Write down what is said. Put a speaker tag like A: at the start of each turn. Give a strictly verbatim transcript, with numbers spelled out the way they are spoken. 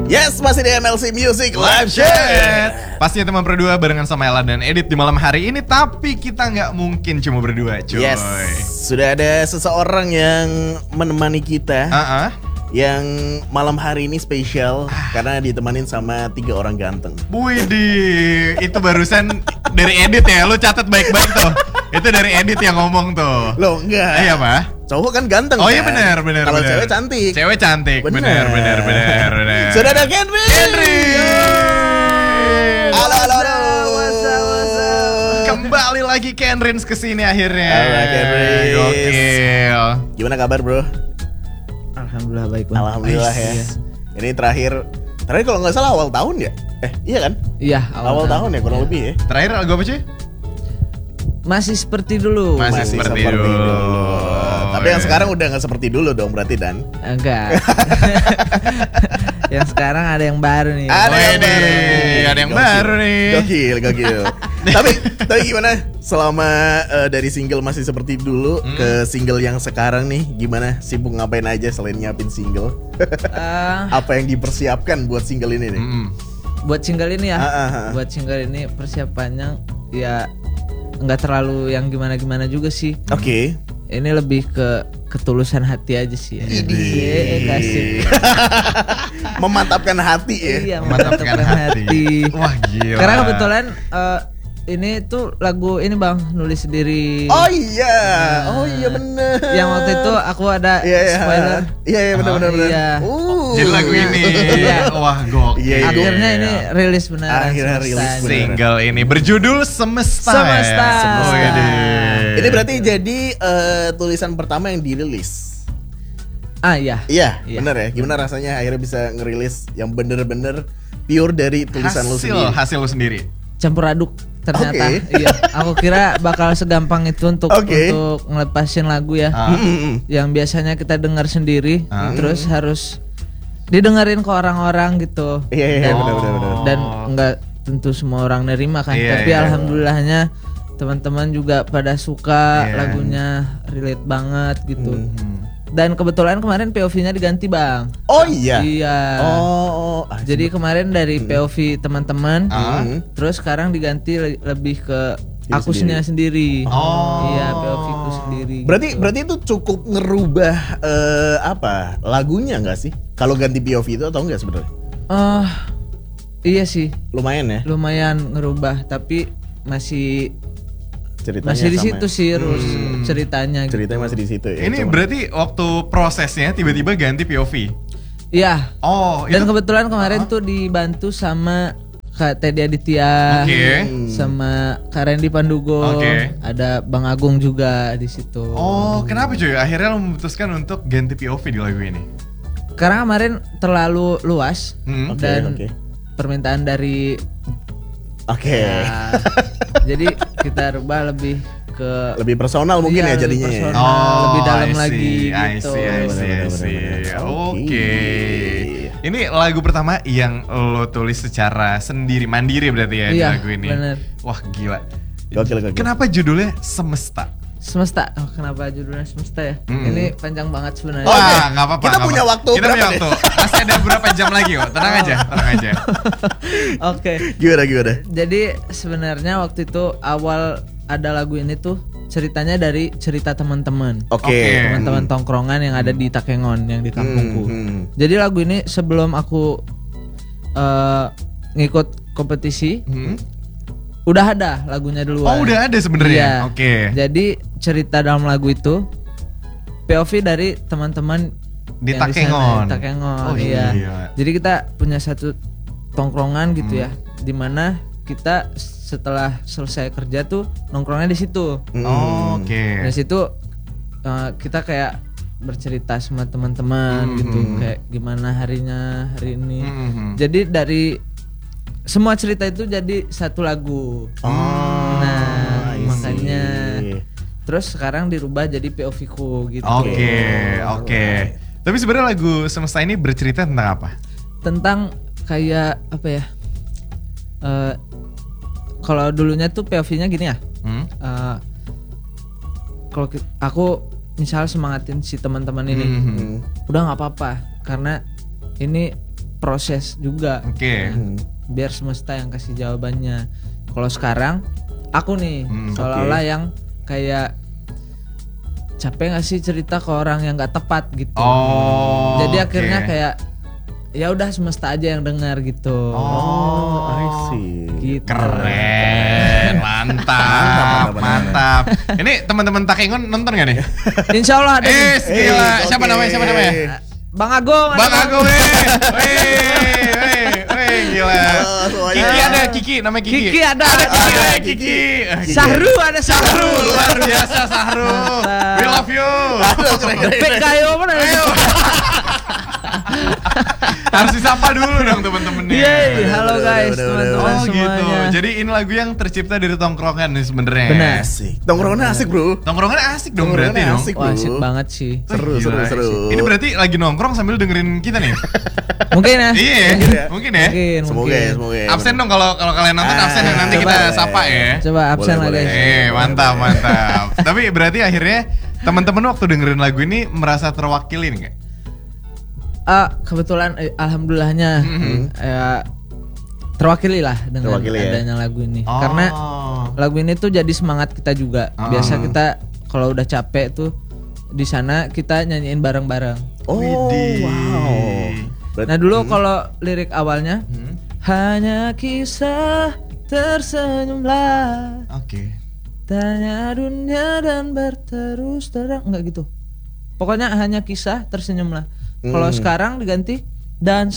A: Yes, masih di M L C Music Live Chat.
B: Pastinya teman berdua barengan sama Ella dan Edit di malam hari ini. Tapi kita nggak mungkin cuma berdua, cuy.
A: Yes, sudah ada seseorang yang menemani kita,
B: uh-uh.
A: yang malam hari ini spesial karena ditemanin sama tiga orang ganteng.
B: Widih, itu barusan dari Edit ya, lu catat baik-baik tuh. Itu dari Edit yang ngomong tuh.
A: Loh enggak.
B: Iya Pak.
A: Cowok kan ganteng.
B: Oh iya
A: kan?
B: benar benar.
A: Kalau
B: benar.
A: cewek cantik.
B: Cewek cantik.
A: Benar
B: Benar benar benar benar.
A: Sudah ada Kenrin.
B: Kenrin.
A: Halo halo halo.
B: Kembali lagi Kenrin kesini akhirnya.
A: Halo Kenrin.
B: Gokil.
A: Gimana kabar bro?
C: Alhamdulillah baik bang.
A: Alhamdulillah ya. Ini terakhir terakhir kalau nggak salah awal tahun ya? Eh iya kan?
C: Iya
A: Awal, awal tahun ya kurang lebih ya.
B: Terakhir lagu apa sih?
C: Masih seperti dulu.
B: Masih,
A: Masih
B: seperti,
A: seperti
B: dulu.
A: dulu. Tapi yang sekarang udah nggak seperti dulu dong berarti Dan.
C: Enggak. Yang sekarang ada yang baru nih.
A: Ada yang
B: Wede,
A: baru nih.
B: ada yang
A: Gokil.
B: baru nih.
A: Gokil, gokil. tapi tapi gimana selama uh, dari single masih seperti dulu
B: hmm.
A: ke single yang sekarang nih, gimana sibuk ngapain aja selain nyiapin single?
C: Uh,
A: Apa yang dipersiapkan buat single ini nih?
B: Mm-mm.
C: buat single ini ya.
A: Ah, ah, ah.
C: Buat single ini persiapannya ya nggak terlalu yang gimana-gimana juga sih.
A: Oke. Okay.
C: Ini lebih ke ketulusan hati aja sih. Ya. Iya, kasih.
A: Memantapkan hati ya.
C: Iya,
B: Memantapkan hati. Wah gila.
C: Karena kebetulan uh, ini tuh lagu ini bang nulis sendiri.
A: Oh iya,
C: Nah,
A: oh iya bener.
C: Yang waktu itu aku ada
A: iya, iya.
C: spoiler.
A: Iya iya benar
C: Oh,
A: benar benar.
C: iya.
A: Uh.
B: Jadi lagu ini.
C: Iya.
B: Wah gokil.
A: Iya, iya.
C: Akhirnya ini rilis beneran.
A: Akhirnya
C: semesta
A: rilis
C: nih.
A: beneran.
B: Single ini berjudul Semesta.
C: Semesta.
B: Ya?
C: Semesta.
B: Wede.
A: Ini berarti jadi uh, tulisan pertama yang dirilis.
C: Ah iya.
A: Iya,
C: Iya.
A: bener ya. Gimana rasanya akhirnya bisa ngerilis yang bener-bener pure dari tulisan lu
B: hasil
A: sendiri?
B: hasil lu sendiri.
C: Campur aduk ternyata.
A: Oke.
C: Iya. Aku kira bakal segampang itu untuk
A: Oke.
C: untuk ngelepasin lagu ya.
B: Ah.
A: Mm-mm.
C: Yang biasanya kita dengar sendiri,
B: Ah.
C: terus harus didengerin ke orang-orang gitu.
A: Iya iya
C: Dan-
A: benar benar benar.
C: Dan nggak tentu semua orang nerima kan.
B: Iya,
C: Tapi
B: iya.
C: alhamdulillahnya teman-teman juga pada suka
B: Iya.
C: lagunya, relate banget gitu.
B: Hmm.
C: Dan kebetulan kemarin P O V-nya diganti bang.
A: Oh iya.
C: Iya.
A: Oh, oh. Ah,
C: Jadi kemarin dari P O V teman-teman,
B: Ah.
A: Mm.
C: terus sekarang diganti le- lebih ke
A: Diri
C: akusnya sendiri.
B: Oh.
C: Iya, P O V-ku sendiri.
A: Berarti
C: gitu.
A: berarti itu cukup ngerubah eh, apa lagunya nggak sih? Kalau ganti P O V itu atau enggak sebenarnya?
C: Eh, iya sih,
A: Lumayan ya
C: lumayan ngerubah, tapi masih
A: ceritanya.
C: masih di
A: sama
C: situ
A: ya?
C: sih terus
B: Hmm.
C: ceritanya.
A: Ceritanya
C: gitu.
A: masih di situ ya.
B: Ini
A: cuma-
B: berarti waktu prosesnya tiba-tiba ganti P O V.
C: Iya.
B: Oh,
C: Dan
B: itu.
C: kebetulan kemarin tuh dibantu sama Kak Teddy Aditya,
B: Oke.
C: sama Kak Randy Pandugo,
B: Oke.
C: ada Bang Agung juga di situ.
B: Oh, kenapa cuy? Akhirnya lo memutuskan untuk ganti P O V di lagu ini.
C: Karena kemarin terlalu luas
B: Hmm.
A: Oke,
C: dan
A: oke.
C: permintaan dari
A: Oke.
C: ya, jadi kita rubah lebih ke
A: Lebih personal mungkin
C: Iya,
A: ya
C: lebih
A: jadinya ya.
C: personal. lebih dalam
B: I see,
C: lagi
B: I
C: gitu.
B: see, I see, I
A: Bener-bener,
B: see.
A: bener-bener.
B: Oke.
A: Oke.
B: Ini lagu pertama yang lo tulis secara sendiri, mandiri berarti ya di
C: Iya,
B: lagu ini.
C: bener.
B: Wah gila.
A: Gokil, gokil.
B: Kenapa judulnya Semesta?
C: Semesta. Oh, kenapa judulnya Semesta ya?
B: Hmm.
C: Ini panjang banget sebenarnya.
A: Oke.
B: Wah, nggak apa-apa.
A: Kita
B: nggak
A: punya
B: apa-apa.
A: waktu
B: Kita
A: berapa
B: punya
A: nih?
B: waktu. Masih ada beberapa jam lagi kok. Tenang aja, tenang aja.
C: Oke.
A: Gimana gimana?
C: Jadi sebenarnya waktu itu awal ada lagu ini tuh ceritanya dari cerita teman-teman.
A: Oke.
B: Oke.
C: Teman-teman tongkrongan yang ada di Takengon yang di kampungku.
A: Hmm, hmm.
C: Jadi lagu ini sebelum aku eh, ngikut kompetisi,
B: Hmm?
C: udah ada lagunya duluan.
B: Oh, udah ada sebenarnya.
C: Iya.
B: Oke.
C: Jadi cerita dalam lagu itu P O V dari teman-teman
B: Di
C: yang sana,
B: Takengon.
C: di Takengon,
B: Oh,
C: iya.
B: iya.
C: Jadi kita punya satu tongkrongan gitu
B: Hmm.
C: ya, dimana kita setelah selesai kerja tuh nongkrongnya di situ.
A: Hmm.
B: Oh, Oke.
C: Dari situ uh, kita kayak bercerita sama teman-teman
B: Hmm,
C: gitu,
B: hmm.
C: kayak gimana harinya hari ini.
B: Hmm.
C: Jadi dari semua cerita itu jadi satu lagu.
A: Oh,
C: Nah,
A: I see.
C: makanya terus sekarang dirubah jadi P O V-ku gitu.
B: Oke, oke. Tapi sebenarnya lagu Semesta ini bercerita tentang apa?
C: Tentang kayak apa ya? Eh, kalau dulunya tuh P O V-nya gini ya.
B: Hmm?
C: Eh, kalau ki- aku misal semangatin si teman-teman ini,
B: Hmm.
A: Hmm.
C: udah nggak apa-apa karena ini proses juga.
B: Oke.
A: Hmm.
C: Biar semesta yang kasih jawabannya. Kalau sekarang aku nih
B: Hmm,
C: seolah-olah
A: oke.
C: yang kayak capek gak sih cerita ke orang yang gak tepat gitu.
B: Oh.
C: Jadi
B: oke.
C: akhirnya kayak ya udah semesta aja yang dengar gitu.
B: Oh,
A: I see.
C: Gitu.
B: Keren, mantap,
A: Mantap,
B: mantap. Ini teman-teman Takengon nonton gak nih?
C: Insya Allah ada.
B: Eh,
C: nih.
B: gila.
A: Eh,
B: Siapa
A: oke.
B: namanya? Siapa namanya?
C: Bang Agung. ada
B: Bang Agung, weh, weh, weh, weh, gila.
A: Halo semuanya.
B: Kiki ada, Kiki, namanya Kiki.
C: Kiki ada.
B: Ada Kiki,
A: Ada,
B: weh,
A: Kiki.
B: Kiki.
A: Kiki.
C: Sahru ada Sahru.
B: Sahru, luar biasa Sahru.
C: Mantap.
B: We love you.
A: Aduh, keren, keren,
C: P
A: keren.
C: K O mana?
B: Ayo. Harus disapa dulu dong temen-temennya.
C: Yeay, halo
A: Bener,
C: guys,
A: bener,
C: teman-teman
B: Oh
C: semuanya.
B: gitu. Jadi ini lagu yang tercipta dari tongkrongan nih sebenarnya.
C: Benar.
A: Asik. Tongkrongan asik, Bro.
B: Tongkrongan asik dong
A: Tongkrongan
B: berarti dong.
A: asik.
C: Wah,
A: Bro.
C: asik banget sih.
A: Seru,
B: Wih,
A: seru,
B: gila
A: seru.
B: sih. Ini berarti lagi nongkrong sambil dengerin kita nih.
C: Mungkin ya.
B: Iya,
A: ya.
B: mungkin ya.
C: Mungkin,
A: Semoga
C: mungkin.
A: ya, semoga ya.
B: Absen dong kalau kalau kalian nonton
A: Ah,
B: absen ya nanti
C: coba.
B: kita sapa ya.
C: Coba absen
A: Boleh,
C: lah guys.
A: boleh.
B: Eh, mantap, mantap. Tapi berarti akhirnya teman-teman waktu dengerin lagu ini merasa terwakili nih nggak?
C: Ah, kebetulan eh, alhamdulillahnya
B: Mhm.
C: eh, terwakili lah dengan
A: Terwakili ya?
C: adanya lagu ini.
B: Oh.
C: Karena lagu ini tuh jadi semangat kita juga.
B: Ah.
C: Biasa kita kalau udah capek tuh di sana kita nyanyiin bareng-bareng.
A: Oh,
B: Widih.
A: wow. Berat-
C: Nah dulu
A: Hmm.
C: kalau lirik awalnya
B: Hmm,
C: hanya kisah tersenyumlah,
B: Oke.
C: tanya dunia dan berterus terang, enggak gitu. Pokoknya hanya kisah tersenyumlah. Kalau
A: Hmm.
C: sekarang diganti dan